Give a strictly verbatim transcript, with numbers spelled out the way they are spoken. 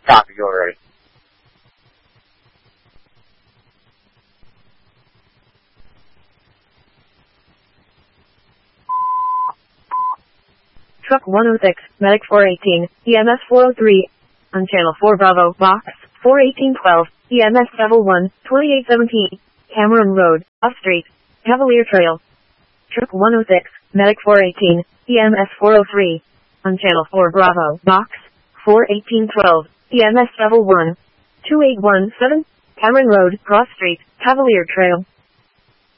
February. Truck one oh six, Medic four eighteen, E M S four oh three, on Channel four Bravo, Box four eighteen twelve, E M S Level one, twenty-eight seventeen, Cameron Road, Off Street, Cavalier Trail. Truck one oh six, Medic four eighteen, E M S four oh three, on Channel four Bravo, Box four eighteen twelve, E M S Level one, two eight one seven, Cameron Road, Cross Street, Cavalier Trail.